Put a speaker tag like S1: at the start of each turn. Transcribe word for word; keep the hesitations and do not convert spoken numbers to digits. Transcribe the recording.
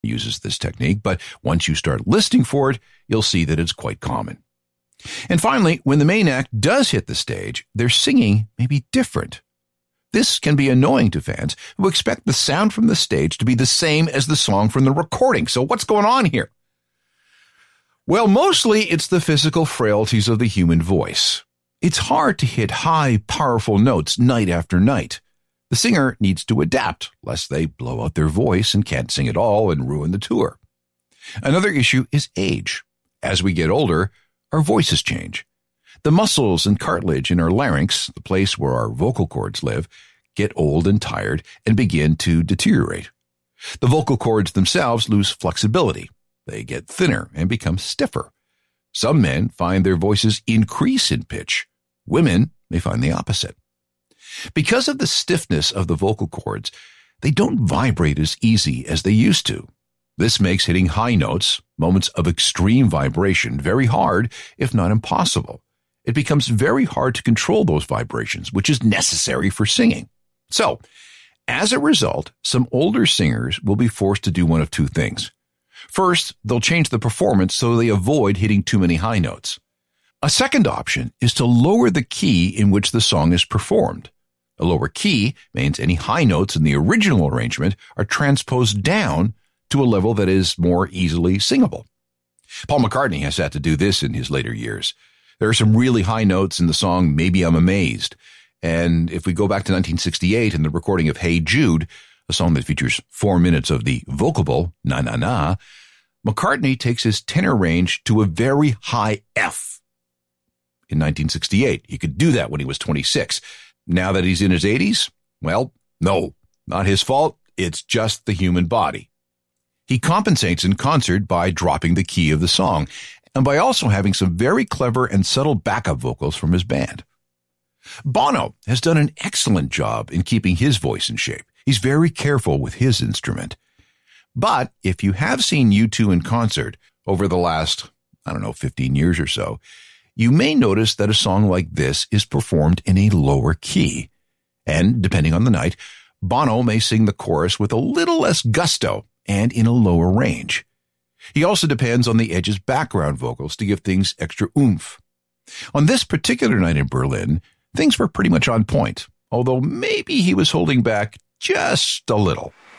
S1: uses this technique, but once you start listening for it, you'll see that it's quite common. And finally, when the main act does hit the stage, their singing may be different. This can be annoying to fans who expect the sound from the stage to be the same as the song from the recording. So what's going on here? Well, mostly it's the physical frailties of the human voice. It's hard to hit high, powerful notes night after night. The singer needs to adapt, lest they blow out their voice and can't sing at all and ruin the tour. Another issue is age. As we get older, our voices change. The muscles and cartilage in our larynx, the place where our vocal cords live, get old and tired and begin to deteriorate. The vocal cords themselves lose flexibility. They get thinner and become stiffer. Some men find their voices increase in pitch. Women may find the opposite. Because of the stiffness of the vocal cords, they don't vibrate as easy as they used to. This makes hitting high notes, moments of extreme vibration, very hard, if not impossible. It becomes very hard to control those vibrations, which is necessary for singing. So, as a result, some older singers will be forced to do one of two things. First, they'll change the performance so they avoid hitting too many high notes. A second option is to lower the key in which the song is performed. A lower key means any high notes in the original arrangement are transposed down to a level that is more easily singable. Paul McCartney has had to do this in his later years. There are some really high notes in the song Maybe I'm Amazed. And if we go back to nineteen sixty-eight and the recording of Hey Jude, a song that features four minutes of the vocable, na na na, McCartney takes his tenor range to a very high F. In nineteen sixty-eight, he could do that when he was twenty-six. Now that he's in his eighties, well, no, not his fault. It's just the human body. He compensates in concert by dropping the key of the song and by also having some very clever and subtle backup vocals from his band. Bono has done an excellent job in keeping his voice in shape. He's very careful with his instrument. But if you have seen U two in concert over the last, I don't know, fifteen years or so, you may notice that a song like this is performed in a lower key. And depending on the night, Bono may sing the chorus with a little less gusto and in a lower range. He also depends on the Edge's background vocals to give things extra oomph. On this particular night in Berlin, things were pretty much on point, although maybe he was holding back just a little.